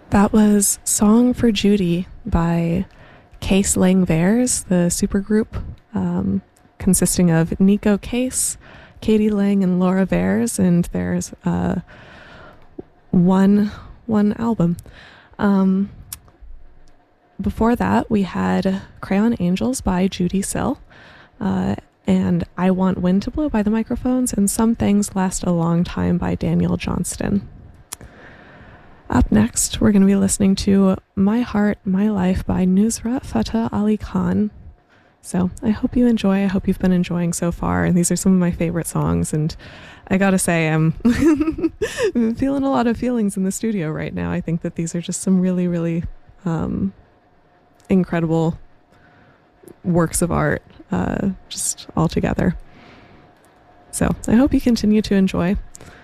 That was Song for Judy by Case Lang-Vers, the supergroup consisting of Nico Case, Katie Lang, and Laura Vers, and there's one album. Um, Before that, we had Crayon Angels by Judy Sill, and I Want Wind to Blow by the Microphones, and Some Things Last a Long Time by Daniel Johnston. Up next, we're going to be listening to My Heart, My Life by Nusrat Fateh Ali Khan. So I hope you enjoy. I hope you've been enjoying so far. And these are some of my favorite songs. And I gotta say, I'm feeling a lot of feelings in the studio right now. I think that these are just some really, really incredible works of art, just all together. So I hope you continue to enjoy.